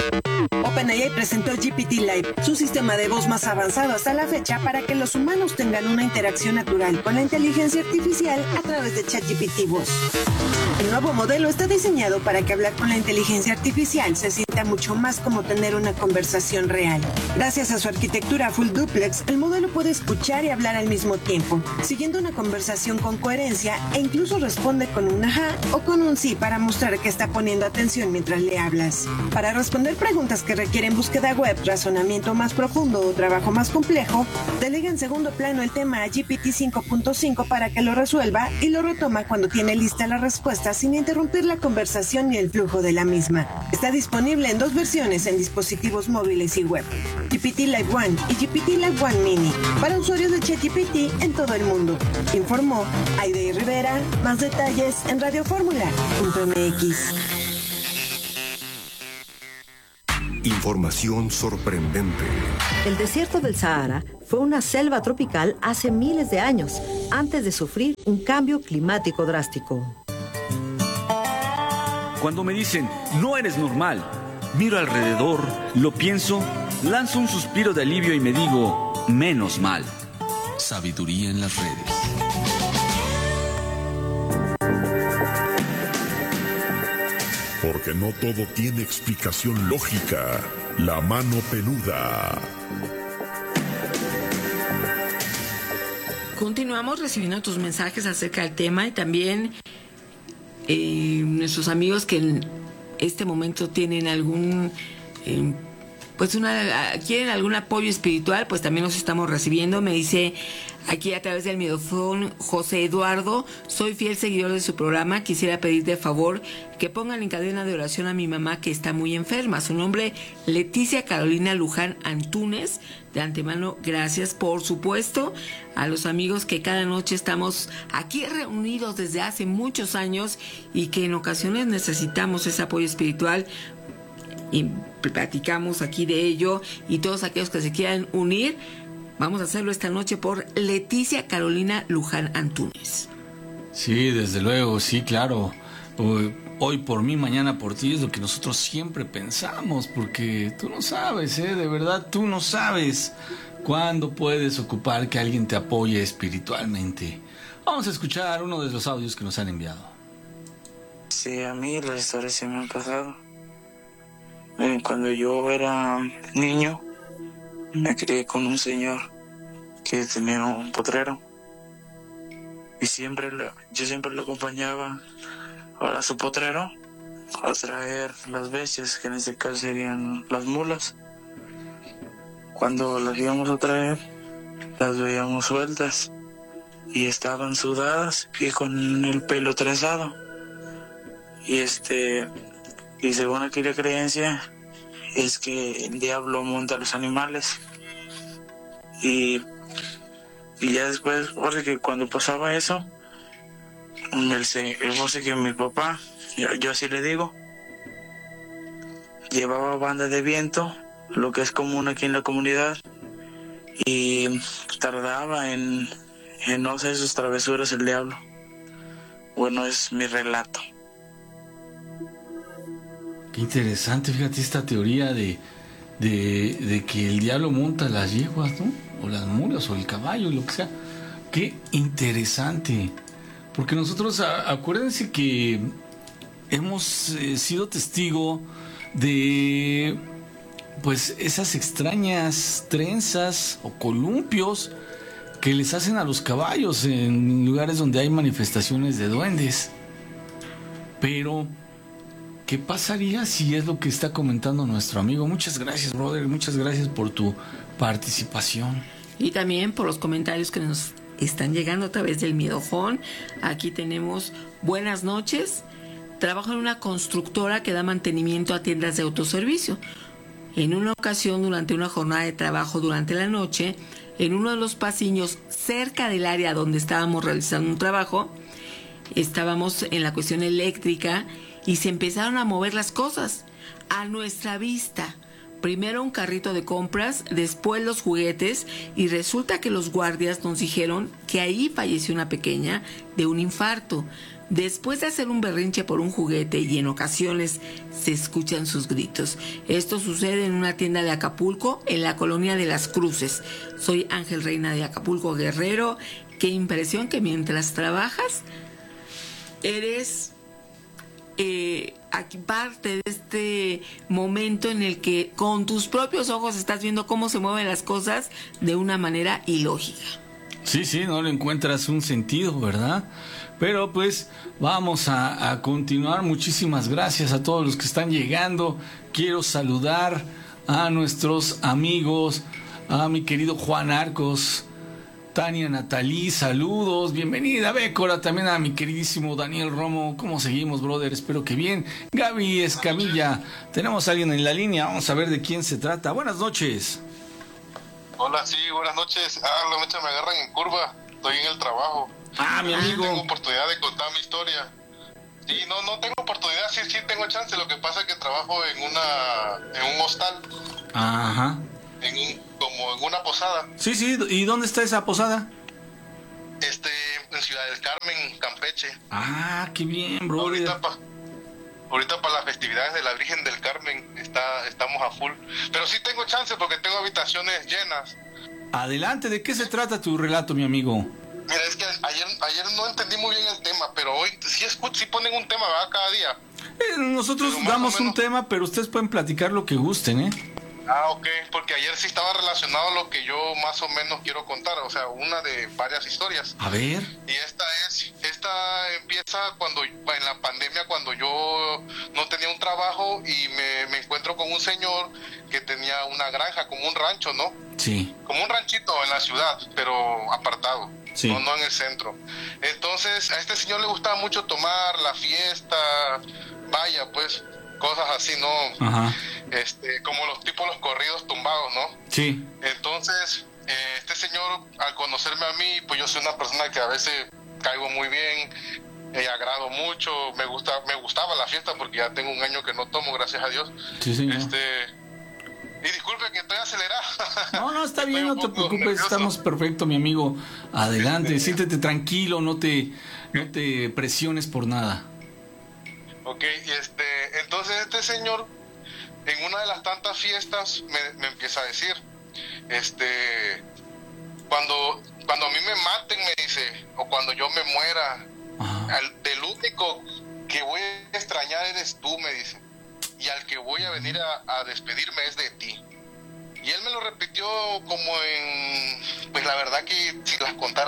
OpenAI presentó GPT-Live, su sistema de voz más avanzado hasta la fecha para que los humanos tengan una interacción natural con la inteligencia artificial a través de ChatGPT Voz. El nuevo modelo está diseñado para que hablar con la inteligencia artificial se sienta mucho más como tener una conversación real. Gracias a su arquitectura full duplex, el modelo puede escuchar y hablar al mismo tiempo, siguiendo una conversación con coherencia e incluso responde con un ajá o con un sí para mostrar que está poniendo atención mientras le hablas. Para responder preguntas que requieren búsqueda web, razonamiento más profundo o trabajo más complejo, delega en segundo plano el tema a GPT 5.5 para que lo resuelva y lo retoma cuando tiene lista la respuesta sin interrumpir la conversación ni el flujo de la misma. Está disponible en 2 versiones en dispositivos móviles y web, GPT Live One y GPT Live One Mini, para usuarios de ChatGPT en todo el mundo. Informó Aide Rivera. Más detalles en radioformula.mx. Información sorprendente. El desierto del Sahara fue una selva tropical hace miles de años, antes de sufrir un cambio climático drástico. Cuando me dicen, no eres normal, miro alrededor, lo pienso, lanzo un suspiro de alivio y me digo, menos mal. Sabiduría en las redes. Porque no todo tiene explicación lógica. La mano peluda. Continuamos recibiendo tus mensajes acerca del tema y también nuestros amigos que en este momento tienen algún quieren algún apoyo espiritual, pues también los estamos recibiendo. Me dice aquí a través del micrófono José Eduardo: soy fiel seguidor de su programa, quisiera pedir de favor que pongan en cadena de oración a mi mamá que está muy enferma. Su nombre Leticia Carolina Luján Antúnez. De antemano, gracias. Por supuesto, a los amigos que cada noche estamos aquí reunidos desde hace muchos años y que en ocasiones necesitamos ese apoyo espiritual, y platicamos aquí de ello, y todos aquellos que se quieran unir, vamos a hacerlo esta noche por Leticia Carolina Luján Antúnez. Sí, desde luego, sí, claro. Hoy por mí, mañana por ti, es lo que nosotros siempre pensamos, porque tú no sabes, de verdad, tú no sabes cuándo puedes ocupar que alguien te apoye espiritualmente. Vamos a escuchar uno de los audios que nos han enviado. Sí, a mí las historias se me han pasado. Cuando yo era niño, me crié con un señor que tenía un potrero y yo siempre lo acompañaba a su potrero a traer las bestias, que en este caso serían las mulas. Cuando las íbamos a traer, las veíamos sueltas y estaban sudadas y con el pelo trenzado. Y según aquella creencia es que el diablo monta a los animales. Y ya después, porque cuando pasaba eso, que mi papá, yo así le digo, llevaba banda de viento, lo que es común aquí en la comunidad, y tardaba en no hacer sus travesuras el diablo. Bueno, es mi relato. Qué interesante, fíjate, esta teoría de que el diablo monta las yeguas, ¿no? O las mulas, o el caballo, lo que sea. Qué interesante. Porque nosotros, acuérdense que hemos sido testigo de, pues, esas extrañas trenzas o columpios que les hacen a los caballos en lugares donde hay manifestaciones de duendes. Pero ¿qué pasaría si es lo que está comentando nuestro amigo? Muchas gracias, brother. Muchas gracias por tu participación. Y también por los comentarios que nos están llegando a través del Miedojón. Aquí tenemos: buenas noches. Trabajo en una constructora que da mantenimiento a tiendas de autoservicio. En una ocasión, durante una jornada de trabajo durante la noche, en uno de los pasillos cerca del área donde estábamos realizando un trabajo, estábamos en la cuestión eléctrica y se empezaron a mover las cosas a nuestra vista. Primero un carrito de compras, después los juguetes, y resulta que los guardias nos dijeron que ahí falleció una pequeña de un infarto. después de hacer un berrinche por un juguete y en ocasiones se escuchan sus gritos. Esto sucede en una tienda de Acapulco, en la colonia de Las Cruces. Soy Ángel Reina de Acapulco, Guerrero. Qué impresión que mientras trabajas eres aquí parte de este momento en el que con tus propios ojos estás viendo cómo se mueven las cosas de una manera ilógica. Sí, no le encuentras un sentido, ¿verdad? Pero pues vamos a continuar. Muchísimas gracias a todos los que están llegando. Quiero saludar a nuestros amigos, a mi querido Juan Arcos, Tania Natalí, saludos, bienvenida Bécora, también a mi queridísimo Daniel Romo. ¿Cómo seguimos, brother? Espero que bien. Gaby Escamilla, tenemos a alguien en la línea, vamos a ver de quién se trata. Buenas noches. Hola, sí, buenas noches. La mecha me agarran en curva, estoy en el trabao. Mi amigo. Tengo oportunidad de contar mi historia. Sí, no tengo oportunidad, sí tengo chance. Lo que pasa es que trabajo en un hostal. Ajá. Como en una posada. Sí, ¿y dónde está esa posada? En Ciudad del Carmen, Campeche. Qué bien, brother. Ahorita para las festividades de la Virgen del Carmen estamos a full. Pero sí tengo chance porque tengo habitaciones llenas. Adelante, ¿de qué se trata tu relato, mi amigo? Mira, es que ayer no entendí muy bien el tema, pero hoy sí ponen un tema, ¿verdad? Cada día. Nosotros damos un tema, pero ustedes pueden platicar lo que gusten, ¿eh? Ok, porque ayer sí estaba relacionado a lo que yo más o menos quiero contar, o sea, una de varias historias. A ver. Y esta empieza en la pandemia, cuando yo no tenía un trabajo y me encuentro con un señor que tenía una granja, como un rancho, ¿no? Sí. Como un ranchito en la ciudad, pero apartado, sí. No en el centro. Entonces, a este señor le gustaba mucho tomar, la fiesta, vaya, pues, cosas así, ¿no? Ajá. Como los corridos tumbados, ¿no? Sí. Entonces, este señor, al conocerme a mí, pues yo soy una persona que a veces caigo muy bien, agrado mucho, me gustaba la fiesta porque ya tengo un año que no tomo, gracias a Dios. Sí, señor. Y disculpe que estoy acelerado. No, está bien, no te preocupes, nervioso. Estamos perfecto, mi amigo. Adelante, siéntete tranquilo, no te presiones por nada. Ok, entonces este señor, en una de las tantas fiestas, me empieza a decir, cuando a mí me maten, me dice, o cuando yo me muera, del único que voy a extrañar eres tú, me dice, y al que voy a venir a despedirme es de ti. Y él me lo repitió como pues la verdad que si las contara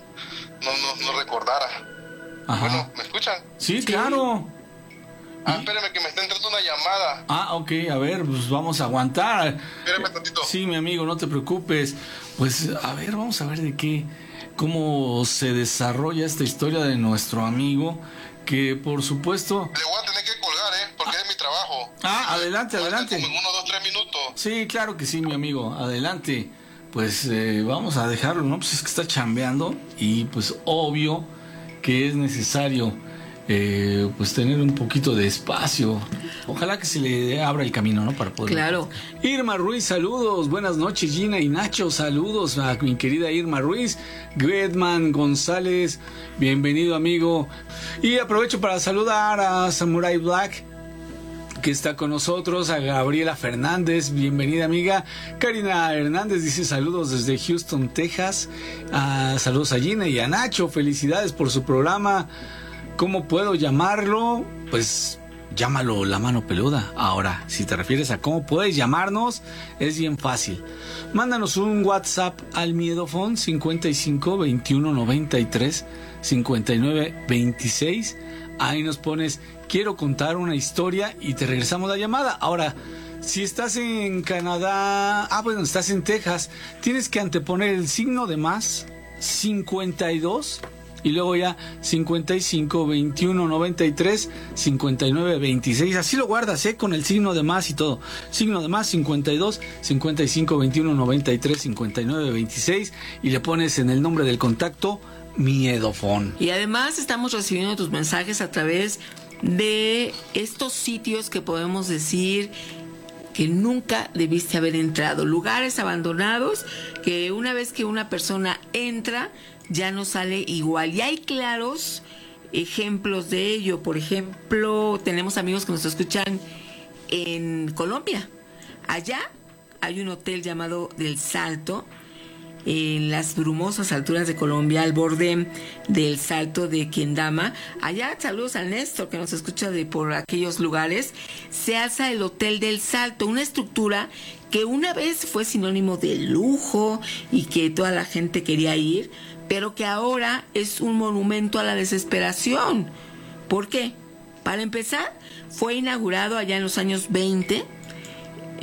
no recordara. Ajá. Bueno, ¿me escuchan? Sí, claro. Espérame que me está entrando una llamada. Ok, a ver, pues vamos a aguantar. Espérame tantito. Sí, mi amigo, no te preocupes. Pues, a ver, vamos a ver cómo se desarrolla esta historia de nuestro amigo, que por supuesto... Le voy a tener que colgar, porque es mi trabajo. Adelante. Como en 1, 2, 3 minutos. Sí, claro que sí, mi amigo, adelante. Pues vamos a dejarlo, ¿no? Pues es que está chambeando y pues obvio que es necesario pues tener un poquito de espacio. Ojalá que se le abra el camino, ¿no? Para poder... Claro. Irma Ruiz, saludos. Buenas noches, Gina y Nacho. Saludos a mi querida Irma Ruiz. Gretman González, bienvenido, amigo. Y aprovecho para saludar a Samurai Black, que está con nosotros, a Gabriela Fernández, bienvenida, amiga. Karina Hernández dice saludos desde Houston, Texas. Saludos a Gina y a Nacho, felicidades por su programa. ¿Cómo puedo llamarlo? Pues llámalo La Mano Peluda. Ahora, si te refieres a cómo puedes llamarnos, es bien fácil. Mándanos un WhatsApp al Miedofón 55 21 93 59 26. Ahí nos pones quiero contar una historia y te regresamos la llamada. Ahora, si estás en Canadá, estás en Texas, tienes que anteponer el signo de más 52 y luego ya 55 21 93 59 26. Así lo guardas, con el signo de más y todo. Signo de más 52 55 21 93 59 26 y le pones en el nombre del contacto Miedofón. Y además estamos recibiendo tus mensajes a través de estos sitios que podemos decir que nunca debiste haber entrado, lugares abandonados que una vez que una persona entra ya no sale igual, y hay claros ejemplos de ello. Por ejemplo, tenemos amigos que nos escuchan en Colombia. Allá hay un hotel llamado Del Salto, en las brumosas alturas de Colombia, al borde del Salto de Quiendama. Allá, saludos al Néstor que nos escucha por aquellos lugares. Se alza el Hotel del Salto, una estructura que una vez fue sinónimo de lujo y que toda la gente quería ir, pero que ahora es un monumento a la desesperación. ¿Por qué? Para empezar, fue inaugurado allá en los años 20